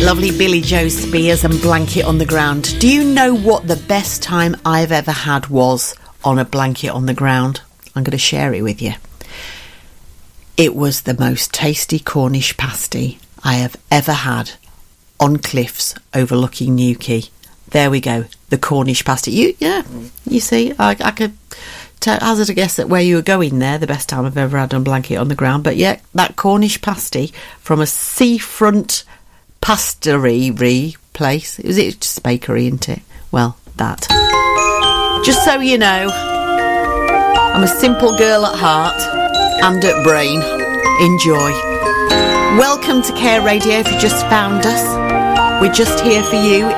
Lovely Billy Joe Spears and Blanket on the Ground. Do you know what the best time I've ever had was on a blanket on the ground? I'm going to share it with you. It was the most tasty Cornish pasty I have ever had on cliffs overlooking Newquay. There we go, the Cornish pasty. You see, I could hazard a guess at where you were going there. The best time I've ever had on blanket on the ground. But yeah, that Cornish pasty from a seafront pastery place. Is it just a bakery, isn't it? Well, that. Just so you know, I'm a simple girl at heart and at brain. Enjoy. Welcome to Care Radio if you just found us. We're just here for you.